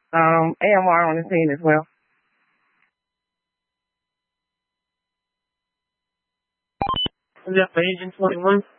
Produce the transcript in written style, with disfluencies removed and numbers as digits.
AMR on the scene as well. Is that for Agent 21?